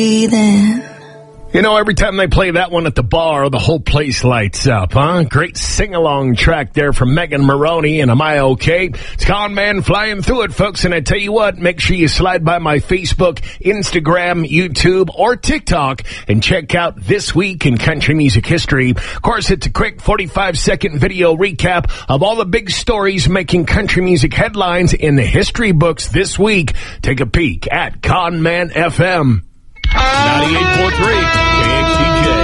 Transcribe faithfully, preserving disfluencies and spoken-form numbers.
Breathing. You know, every time they play that one at the bar, the whole place lights up, huh? Great sing-along track there from Megan Maroney and Am I OK? It's Con Man flying through it, folks. And I tell you what, make sure you slide by my Facebook, Instagram, YouTube, or TikTok and check out This Week in Country Music History. Of course, it's a quick forty-five second video recap of all the big stories making country music headlines in the history books this week. Take a peek at Con Man F M. ninety-eight point three K X T J.